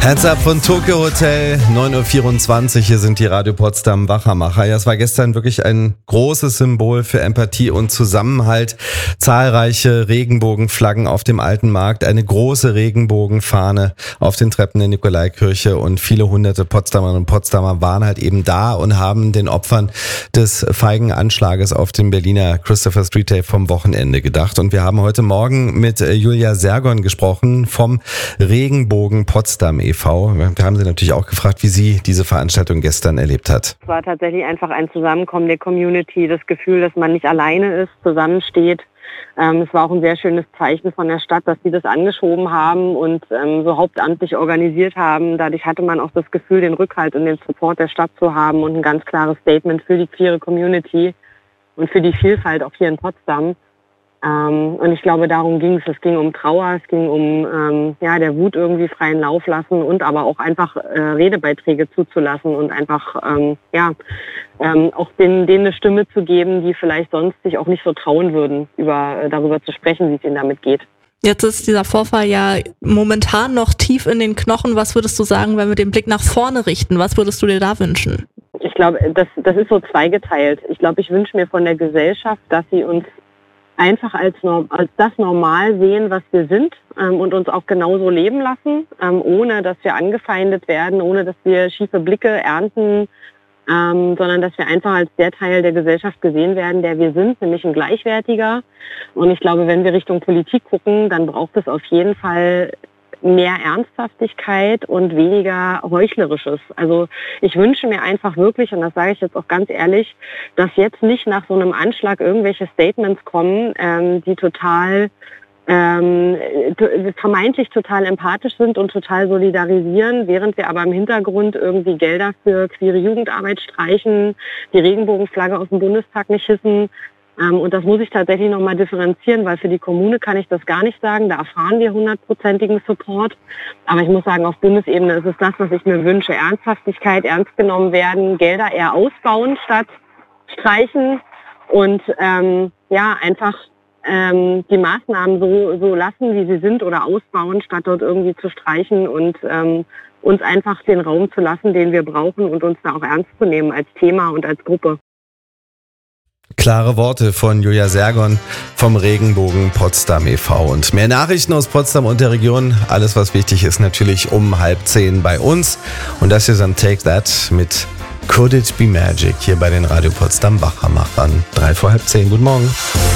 Hands Up von Tokyo Hotel, 9.24 Uhr, hier sind die Radio Potsdam Wachermacher. Ja, es war gestern wirklich ein großes Symbol für Empathie und Zusammenhalt. Zahlreiche Regenbogenflaggen auf dem Alten Markt, eine große Regenbogenfahne auf den Treppen der Nikolaikirche und viele hunderte Potsdamerinnen und Potsdamer waren halt eben da und haben den Opfern des feigen Anschlages auf dem Berliner Christopher Street Day vom Wochenende gedacht. Und wir haben heute Morgen mit Julia Sergon gesprochen vom Regenbogen Potsdam e.V. Wir haben sie natürlich auch gefragt, wie sie diese Veranstaltung gestern erlebt hat. Es war tatsächlich einfach ein Zusammenkommen der Community, das Gefühl, dass man nicht alleine ist, zusammensteht. Es war auch ein sehr schönes Zeichen von der Stadt, dass sie das angeschoben haben und so hauptamtlich organisiert haben. Dadurch hatte man auch das Gefühl, den Rückhalt und den Support der Stadt zu haben und ein ganz klares Statement für die queere Community und für die Vielfalt auch hier in Potsdam. Und ich glaube, darum ging es. Es ging um Trauer, es ging um der Wut irgendwie freien Lauf lassen und aber auch einfach Redebeiträge zuzulassen und einfach auch denen eine Stimme zu geben, die vielleicht sonst sich auch nicht so trauen würden, darüber zu sprechen, wie es ihnen damit geht. Jetzt ist dieser Vorfall ja momentan noch tief in den Knochen. Was würdest du sagen, wenn wir den Blick nach vorne richten? Was würdest du dir da wünschen? Ich glaube, das ist so zweigeteilt. Ich glaube, ich wünsche mir von der Gesellschaft, dass sie uns einfach als das normal sehen, was wir sind und uns auch genauso leben lassen, ohne dass wir angefeindet werden, ohne dass wir schiefe Blicke ernten, sondern dass wir einfach als der Teil der Gesellschaft gesehen werden, der wir sind, nämlich ein Gleichwertiger. Und ich glaube, wenn wir Richtung Politik gucken, dann braucht es auf jeden Fall mehr Ernsthaftigkeit und weniger Heuchlerisches. Also ich wünsche mir einfach wirklich, und das sage ich jetzt auch ganz ehrlich, dass jetzt nicht nach so einem Anschlag irgendwelche Statements kommen, die vermeintlich total empathisch sind und total solidarisieren, während wir aber im Hintergrund irgendwie Gelder für queere Jugendarbeit streichen, die Regenbogenflagge aus dem Bundestag nicht hissen. Und das muss ich tatsächlich nochmal differenzieren, weil für die Kommune kann ich das gar nicht sagen. Da erfahren wir 100%igen Support. Aber ich muss sagen, auf Bundesebene ist es das, was ich mir wünsche. Ernsthaftigkeit, ernst genommen werden, Gelder eher ausbauen statt streichen und einfach die Maßnahmen so lassen, wie sie sind oder ausbauen, statt dort irgendwie zu streichen und uns einfach den Raum zu lassen, den wir brauchen und uns da auch ernst zu nehmen als Thema und als Gruppe. Klare Worte von Julia Sergon vom Regenbogen Potsdam e.V. Und mehr Nachrichten aus Potsdam und der Region. Alles, was wichtig ist, natürlich um 9:30 bei uns. Und das hier ist am Take That mit Could It Be Magic hier bei den Radio Potsdam Wachermachern. 9:55. Guten Morgen.